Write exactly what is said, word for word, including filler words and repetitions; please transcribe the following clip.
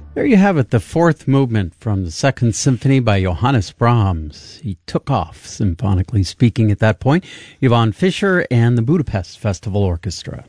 There you have it, the fourth movement from the Second Symphony by Johannes Brahms. He took off, symphonically speaking, at that point. Yvonne Fischer and the Budapest Festival Orchestra.